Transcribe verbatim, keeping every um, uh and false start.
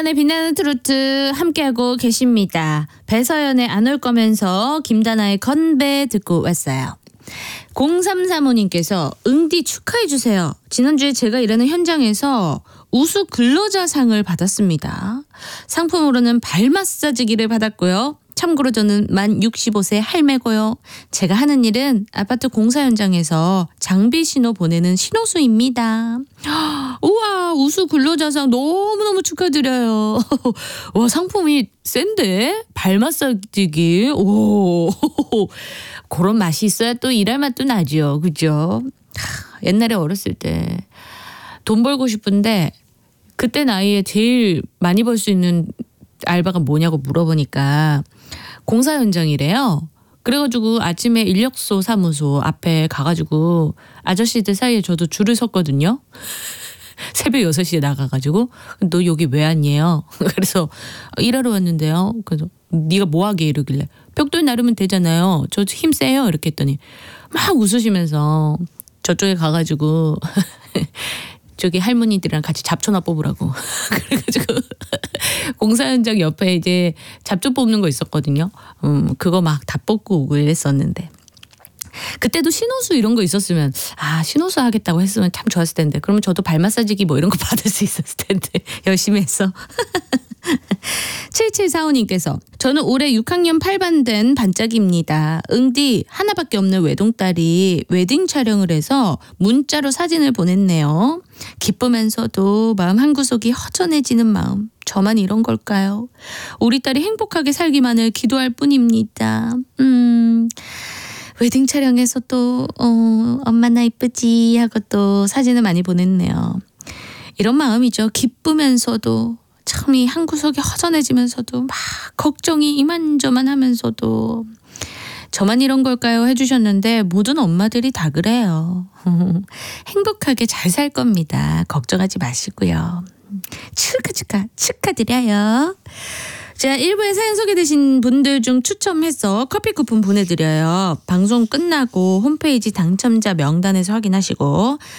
네, 빛나는 트로트 함께하고 계십니다. 배서연의 안 올 거면서 김다나의 건배 듣고 왔어요. 공삼삼오님께서 응디 축하해주세요. 지난주에 제가 일하는 현장에서 우수 근로자상을 받았습니다. 상품으로는 발 마사지기를 받았고요. 참고로 저는 만 육십오 세 할매고요. 제가 하는 일은 아파트 공사 현장에서 장비 신호 보내는 신호수입니다. 우와, 우수 근로자상 너무너무 축하드려요. 와, 상품이 센데? 발 마사지기. 오, 그런 맛이 있어야 또 일할 맛도 나죠. 그죠? 옛날에 어렸을 때 돈 벌고 싶은데 그때 나이에 제일 많이 벌 수 있는 알바가 뭐냐고 물어보니까 공사 현장이래요. 그래가지고 아침에 인력소 사무소 앞에 가가지고 아저씨들 사이에 저도 줄을 섰거든요. 새벽 여섯 시에 나가가지고 너 여기 왜 왔니요? 그래서 일하러 왔는데요. 그래서 네가 뭐하게 이러길래 벽돌 나르면 되잖아요. 저 힘 세요. 이렇게 했더니 막 웃으시면서 저쪽에 가가지고 저기 할머니들이랑 같이 잡초나 뽑으라고. 그래가지고 공사 현장 옆에 이제 잡초 뽑는 거 있었거든요. 음, 그거 막 다 뽑고 오고 이랬었는데. 그때도 신호수 이런 거 있었으면 아 신호수 하겠다고 했으면 참 좋았을 텐데. 그러면 저도 발 마사지기 뭐 이런 거 받을 수 있었을 텐데. 열심히 했어. 칠칠사오님께서 저는 올해 육 학년 팔 반 된 반짝입니다. 응디 하나밖에 없는 외동딸이 웨딩 촬영을 해서 문자로 사진을 보냈네요. 기쁘면서도 마음 한구석이 허전해지는 마음. 저만 이런 걸까요? 우리 딸이 행복하게 살기만을 기도할 뿐입니다. 음... 웨딩 촬영에서 또 어, 엄마 나 이쁘지 하고 또 사진을 많이 보냈네요. 이런 마음이죠. 기쁘면서도 참이 한구석이 허전해지면서도 막 걱정이 이만저만 하면서도 저만 이런 걸까요? 해주셨는데 모든 엄마들이 다 그래요. 행복하게 잘 살 겁니다. 걱정하지 마시고요. 축하 축하 축하드려요. 자, 일 부에 사연 소개되신 분들 중 추첨해서 커피 쿠폰 보내드려요. 방송 끝나고 홈페이지 당첨자 명단에서 확인하시고